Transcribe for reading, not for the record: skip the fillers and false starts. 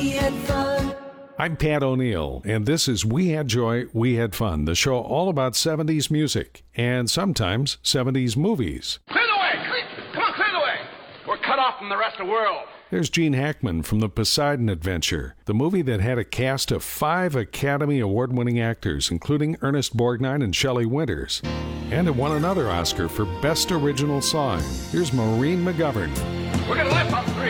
I'm Pat O'Neill, and this is We Had Joy, We Had Fun, the show all about 70s music and sometimes 70s movies. Clear the way! Come on, clear the way! We're cut off from the rest of the world. There's Gene Hackman from The Poseidon Adventure, the movie that had a cast of 5 Academy Award-winning actors, including Ernest Borgnine and Shelley Winters. And it won another Oscar for Best Original Song. Here's Maureen McGovern. We're gonna lift on 3.